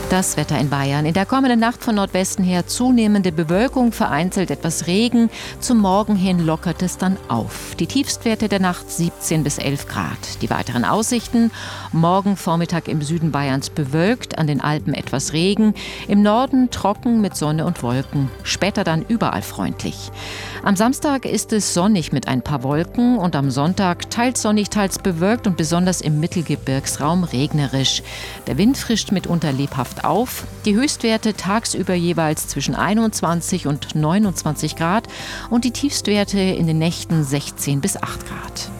Das Wetter in Bayern. In der kommenden Nacht von Nordwesten her zunehmende Bewölkung, vereinzelt etwas Regen. Zum Morgen hin lockert es dann auf. Die Tiefstwerte der Nacht 17 bis 11 Grad. Die weiteren Aussichten: morgen Vormittag im Süden Bayerns bewölkt, an den Alpen etwas Regen. Im Norden trocken mit Sonne und Wolken. Später dann überall freundlich. Am Samstag ist es sonnig mit ein paar Wolken und am Sonntag teils sonnig, teils bewölkt und besonders im Mittelgebirgsraum regnerisch. Der Wind frischt mitunter lebhaft auf. Die Höchstwerte tagsüber jeweils zwischen 21 und 29 Grad und die Tiefstwerte in den Nächten 16 bis 8 Grad.